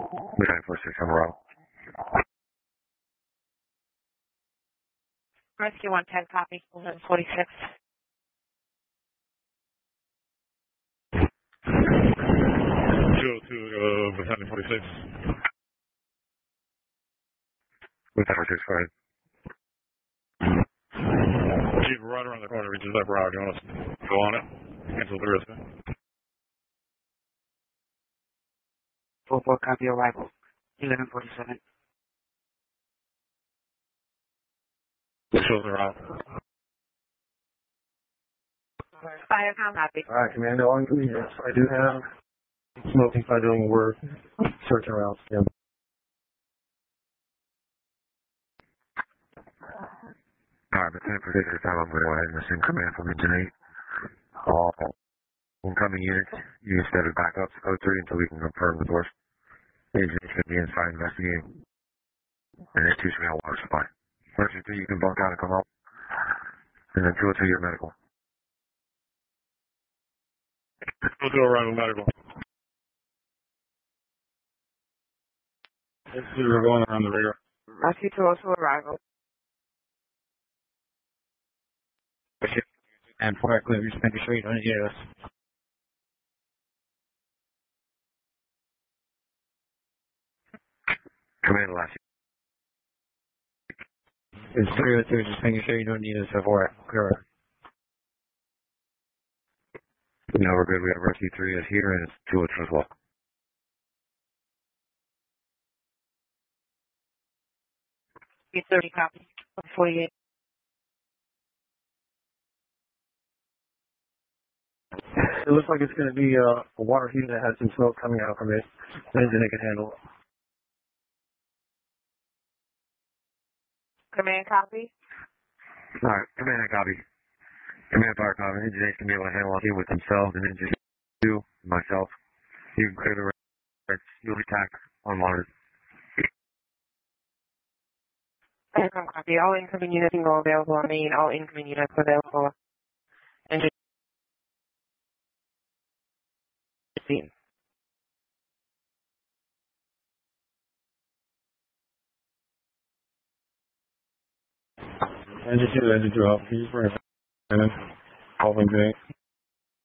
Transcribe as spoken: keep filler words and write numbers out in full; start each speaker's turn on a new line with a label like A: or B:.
A: nine four six, I'm wrong.
B: Rescue one ten, copy, eleven forty-six.
C: two oh two, uh, battalion forty-six.
A: Battalion forty-six, go ahead.
C: Keep right around the corner, reaches that route. You want us to go on it? Cancel the risk.
D: four four, copy, arrival, eleven forty-seven.
C: Shows the route.
B: Fire com, copy.
E: Alright, Commando, on yes, I do have smoking fire doing work, searching around. Yeah.
A: Alright, battalion forty-six, time I'm going to go ahead and assume command from Engine eight. All incoming units, you instead of backups, code three until we can confirm the source. Engine eight should be inside investigating. And then two should be on water supply. First three, you can bunk out and come up. And then two oh two, your medical.
C: We'll do a arrival medical. Let's see, we're going around the rear.
B: Rescue two oh two, arrival.
D: And for clear, just making sure you don't hear us.
A: Command last.
D: It's three oh two, just making sure you don't need us before clear.
A: No, we're good. We have rescue three is here and it's two oh two as well.
B: three thirty, copy, one forty-eight.
E: It looks like it's going to be uh, a water heater that has some smoke coming out from it. The engine it can handle.
B: Command, copy.
A: Alright, command and copy. Command fire copy. Engine eight can be able to handle it with themselves and engine two, myself. You can clear the rest. You'll be tacked on monitor.
B: Fire com, copy. All incoming units can go available on main. All incoming units available. Engine. Scene.
C: Engine two, engine two, help. Can you bring it in? Open gate.